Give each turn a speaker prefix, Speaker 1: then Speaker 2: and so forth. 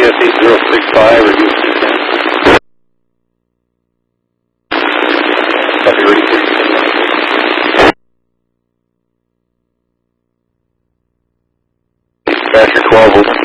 Speaker 1: PSE 065 or Houston 10. Copy, ready, please. Passenger 12